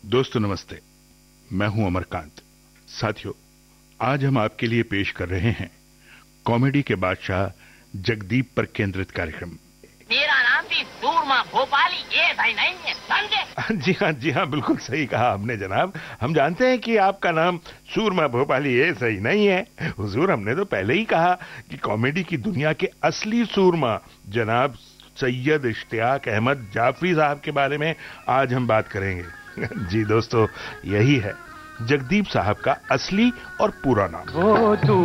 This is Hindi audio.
दोस्तों नमस्ते, मैं हूं अमरकांत। साथियों, आज हम आपके लिए पेश कर रहे हैं कॉमेडी के बादशाह जगदीप पर केंद्रित कार्यक्रम। मेरा नाम भी सूरमा भोपाली ये भाई नहीं है, समझे? जी हाँ, बिल्कुल सही कहा आपने जनाब। हम जानते हैं कि आपका नाम सूरमा भोपाली ये सही नहीं है। हुजूर, हमने तो पहले ही कहा कि कॉमेडी की दुनिया के असली सूरमा जनाब सैयद इश्तियाक अहमद जाफरी साहब के बारे में आज हम बात करेंगे। जी दोस्तों, यही है जगदीप साहब का असली और पूरा नाम। वो